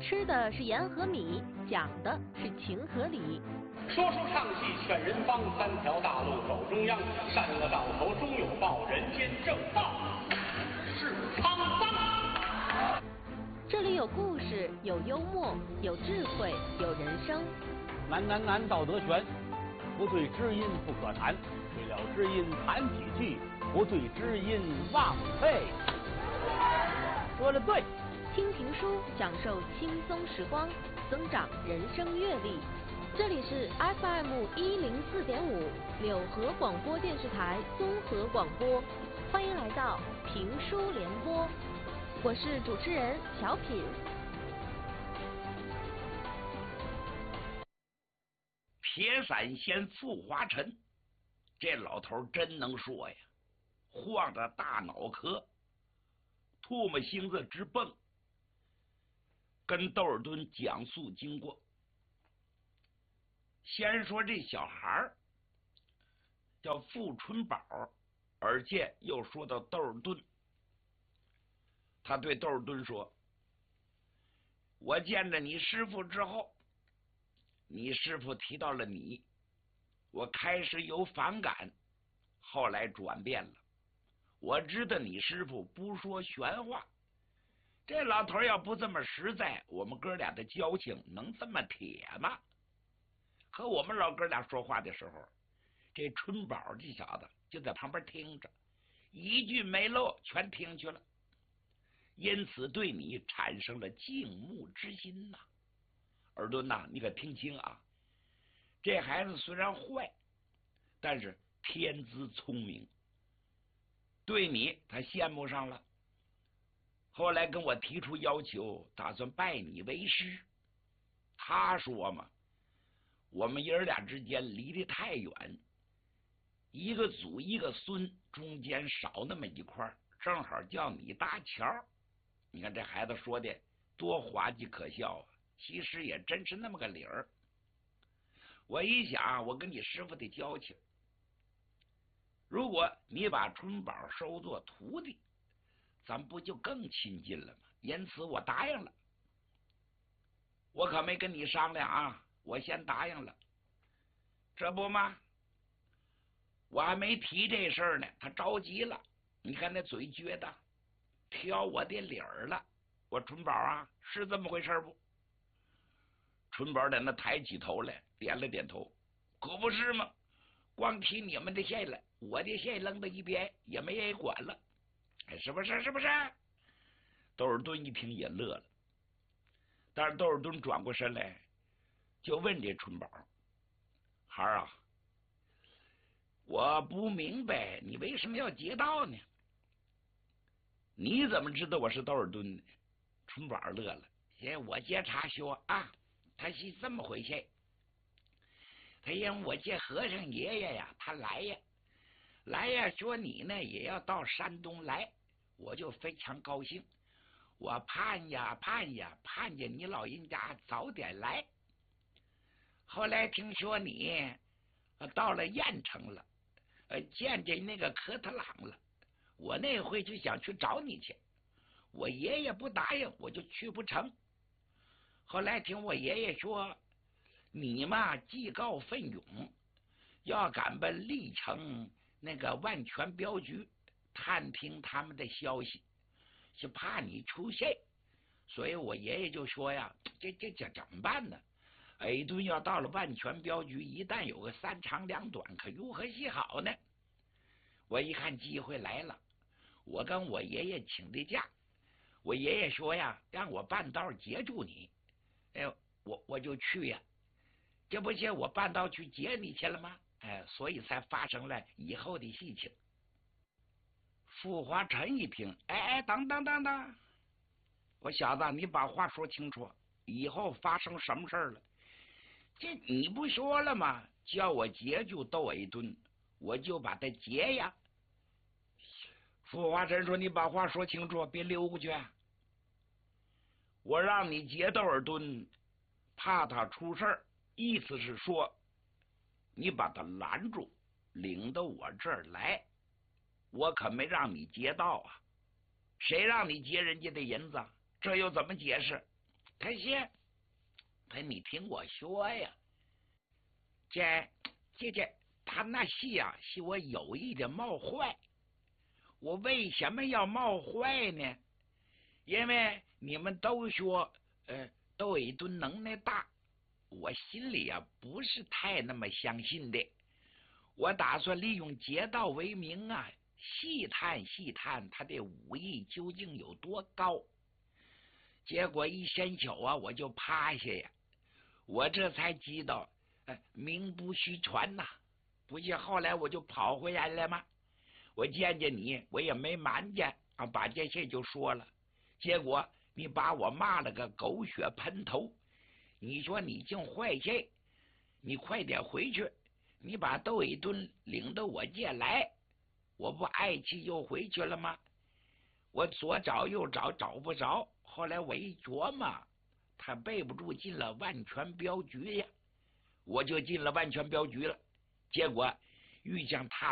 吃的是盐和米，讲的是情和理。 说书唱戏劝人方，三条大路走中央，善恶到头终有报，人间正道是沧桑。 这里有故事，有幽默，有智慧，有人生。 难，道德全，不对知音不可谈，对了知音谈几句，不对知音忘废。说的对。 听评书，享受轻松时光，增长人生阅历。这里是 FM104.5柳河广播电视台综合广播，欢迎来到评书联播，我是主持人小品。 铁伞仙傅华臣，这老头真能说呀，晃着大脑壳，唾沫星子直蹦，跟窦尔敦讲述经过。先说这小孩叫傅春宝，而且又说到窦尔敦，他对窦尔敦说：我见着你师傅之后，你师傅提到了你，我开始有反感，后来转变了。我知道你师傅不说玄话，这老头要不这么实在，我们哥俩的交情能这么铁吗？和我们老哥俩说话的时候，这春宝这小子就在旁边听着，一句没漏，全听去了，因此对你产生了敬慕之心呐。尔敦呐，你可听清啊，这孩子虽然坏，但是天资聪明，对你他羡慕上了，后来跟我提出要求，打算拜你为师。他说嘛，我们爷儿俩之间离得太远，一个祖一个孙，中间少那么一块，正好叫你搭桥。你看这孩子说的多滑稽可笑啊，其实也真是那么个理儿。我一想，我跟你师傅的交情，如果你把春宝收作徒弟，咱不就更亲近了吗？因此我答应了，我可没跟你商量啊，我先答应了。这不吗？我还没提这事儿呢，他着急了，你看那嘴撅的，挑我的理儿了。我春宝啊，是这么回事不？春宝在那抬起头来，点了点头，可不是吗？光提你们的线了，我的线扔到一边，也没人管了，是不是？是不是？窦尔敦一听也乐了，但是窦尔敦转过身来，就问这春宝：孩儿啊，我不明白你为什么要劫道呢？你怎么知道我是窦尔敦呢？春宝乐了，我接茬说啊，他是这么回事。他因为我这和尚爷爷呀，他来呀，说你呢也要到山东来，我就非常高兴。我盼见你老人家早点来。后来听说你到了燕城了，见那个科特朗了，我那回就想去找你去，我爷爷不答应，我就去不成。后来听我爷爷说，你嘛技高奋勇，要赶奔历城那个万全镖局探听他们的消息，是怕你出现，所以我爷爷就说呀，这怎么办呢？尔敦要到了万全镖局，一旦有个三长两短，可如何是好呢？我一看机会来了，我跟我爷爷请的假，我爷爷说呀，让我半道截住你，我就去呀，这不是我半道去截你去了吗？所以才发生了以后的事情。傅华臣一听，等，我小子，你把话说清楚，以后发生什么事了？这你不说了吗？叫我截住窦尔敦，我就把他截呀。傅华臣说：“你把话说清楚，别溜过去。我让你截窦尔敦，怕他出事儿，意思是说，你把他拦住，领到我这儿来。我可没让你劫道啊！谁让你劫人家的银子？这又怎么解释？ 他说：“他你听我说呀，这他那戏啊，是我有意的冒坏。我为什么要冒坏呢？因为你们都说，窦伟敦能耐大，我心里啊不是太那么相信的。我打算利用劫道为名啊，细探他的武艺究竟有多高。结果一伸手啊，我就趴下呀。我这才知道，名不虚传呐。不是后来我就跑回来了吗？我见见你，我也没瞒着啊，把这事就说了。结果你把我骂了个狗血喷头。你说你净坏事，你快点回去，你把窦伟敦领到我这来。我不爱气就回去了吗？我左找右找，找不着。后来我一琢磨，他背不住进了万全镖局呀，我就进了万全镖局了。结果遇见他